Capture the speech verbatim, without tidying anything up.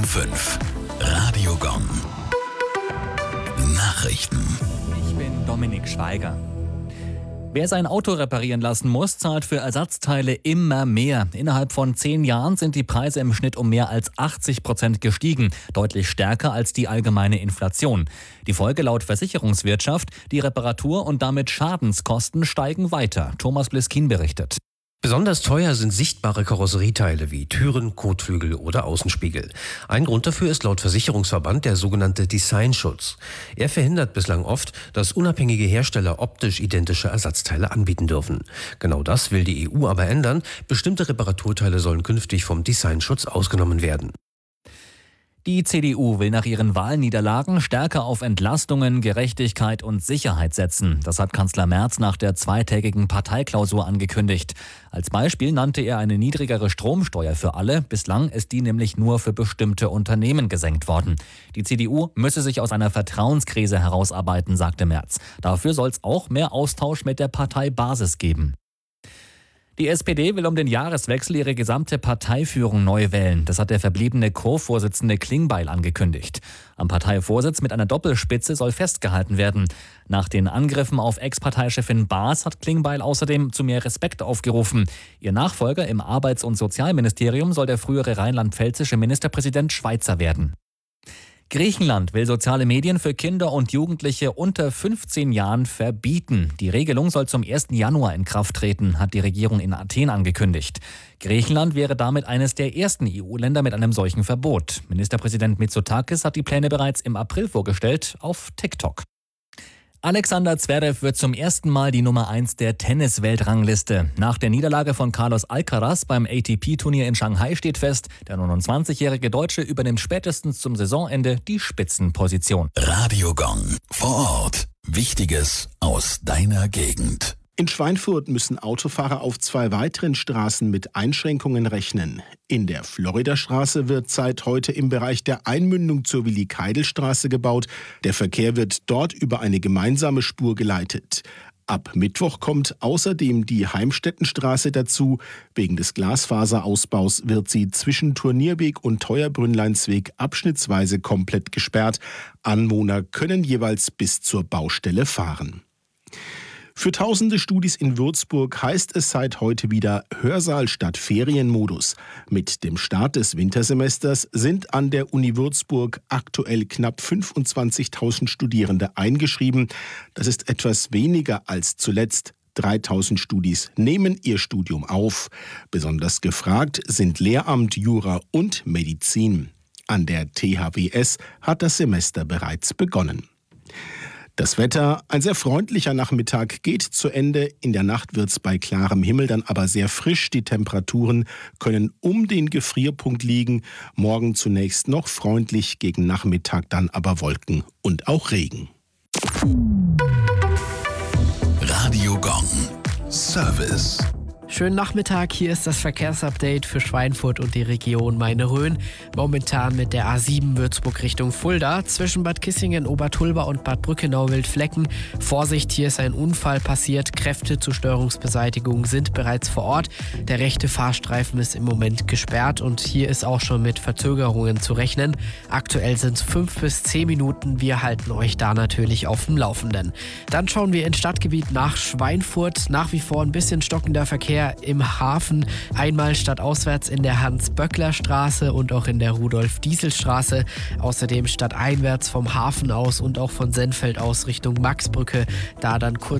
fünf. Radio Gong. Nachrichten. Ich bin Dominik Schweiger. Wer sein Auto reparieren lassen muss, zahlt für Ersatzteile immer mehr. Innerhalb von zehn Jahren sind die Preise im Schnitt um mehr als achtzig Prozent gestiegen, deutlich stärker als die allgemeine Inflation. Die Folge laut Versicherungswirtschaft: die Reparatur- und damit Schadenskosten steigen weiter. Thomas Bliskin berichtet. Besonders teuer sind sichtbare Karosserieteile wie Türen, Kotflügel oder Außenspiegel. Ein Grund dafür ist laut Versicherungsverband der sogenannte Designschutz. Er verhindert bislang oft, dass unabhängige Hersteller optisch identische Ersatzteile anbieten dürfen. Genau das will die E U aber ändern. Bestimmte Reparaturteile sollen künftig vom Designschutz ausgenommen werden. Die C D U will nach ihren Wahlniederlagen stärker auf Entlastungen, Gerechtigkeit und Sicherheit setzen. Das hat Kanzler Merz nach der zweitägigen Parteiklausur angekündigt. Als Beispiel nannte er eine niedrigere Stromsteuer für alle. Bislang ist die nämlich nur für bestimmte Unternehmen gesenkt worden. Die C D U müsse sich aus einer Vertrauenskrise herausarbeiten, sagte Merz. Dafür soll es auch mehr Austausch mit der Parteibasis geben. Die S P D will um den Jahreswechsel ihre gesamte Parteiführung neu wählen. Das hat der verbliebene Co-Vorsitzende Klingbeil angekündigt. Am Parteivorsitz mit einer Doppelspitze soll festgehalten werden. Nach den Angriffen auf Ex-Parteichefin Baas hat Klingbeil außerdem zu mehr Respekt aufgerufen. Ihr Nachfolger im Arbeits- und Sozialministerium soll der frühere rheinland-pfälzische Ministerpräsident Schweizer werden. Griechenland will soziale Medien für Kinder und Jugendliche unter fünfzehn Jahren verbieten. Die Regelung soll zum ersten Januar in Kraft treten, hat die Regierung in Athen angekündigt. Griechenland wäre damit eines der ersten E U-Länder mit einem solchen Verbot. Ministerpräsident Mitsotakis hat die Pläne bereits im April vorgestellt auf TikTok. Alexander Zverev wird zum ersten Mal die Nummer eins der Tennis-Weltrangliste. Nach der Niederlage von Carlos Alcaraz beim A T P-Turnier in Shanghai steht fest, der neunundzwanzigjährige Deutsche übernimmt spätestens zum Saisonende die Spitzenposition. Radio Gong. Vor Ort. Wichtiges aus deiner Gegend. In Schweinfurt müssen Autofahrer auf zwei weiteren Straßen mit Einschränkungen rechnen. In der Floridastraße wird seit heute im Bereich der Einmündung zur Willi-Keidel-Straße gebaut. Der Verkehr wird dort über eine gemeinsame Spur geleitet. Ab Mittwoch kommt außerdem die Heimstettenstraße dazu. Wegen des Glasfaserausbaus wird sie zwischen Turnierweg und Teuerbrünnleinsweg abschnittsweise komplett gesperrt. Anwohner können jeweils bis zur Baustelle fahren. Für tausende Studis in Würzburg heißt es seit heute wieder Hörsaal statt Ferienmodus. Mit dem Start des Wintersemesters sind an der Uni Würzburg aktuell knapp fünfundzwanzigtausend Studierende eingeschrieben. Das ist etwas weniger als zuletzt. dreitausend Studis nehmen ihr Studium auf. Besonders gefragt sind Lehramt, Jura und Medizin. An der T H W S hat das Semester bereits begonnen. Das Wetter: ein sehr freundlicher Nachmittag geht zu Ende. In der Nacht wird es bei klarem Himmel dann aber sehr frisch. Die Temperaturen können um den Gefrierpunkt liegen. Morgen zunächst noch freundlich, gegen Nachmittag dann aber Wolken und auch Regen. Radio Gong. Service. Schönen Nachmittag, hier ist das Verkehrsupdate für Schweinfurt und die Region Maine-Rhön. Momentan mit der A sieben Würzburg Richtung Fulda. Zwischen Bad Kissingen, Obertulba und Bad Brückenau-Wildflecken. Vorsicht, hier ist ein Unfall passiert. Kräfte zur Störungsbeseitigung sind bereits vor Ort. Der rechte Fahrstreifen ist im Moment gesperrt und hier ist auch schon mit Verzögerungen zu rechnen. Aktuell sind es fünf bis zehn Minuten. Wir halten euch da natürlich auf dem Laufenden. Dann schauen wir ins Stadtgebiet nach Schweinfurt. Nach wie vor ein bisschen stockender Verkehr im Hafen, einmal stadtauswärts in der Hans-Böckler-Straße und auch in der Rudolf-Diesel-Straße. Außerdem stadteinwärts vom Hafen aus und auch von Sennfeld aus Richtung Maxbrücke, da dann kurz